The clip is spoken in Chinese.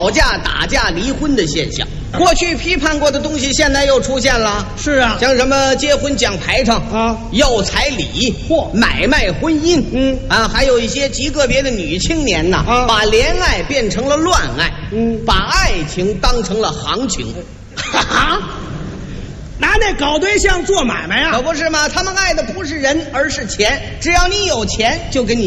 吵架、打架、离婚的现象。过去批判过的东西，现在又出现了。 是啊， 像什么结婚讲排场啊， 要彩礼， 嚯， 买卖婚姻，还有一些极个别的女青年呐，把恋爱变成了乱爱，把爱情当成了行情， 哈哈，拿那搞对象做买卖呀？ 可不是吗？他们爱的不是人，而是钱。只要你有钱，就给你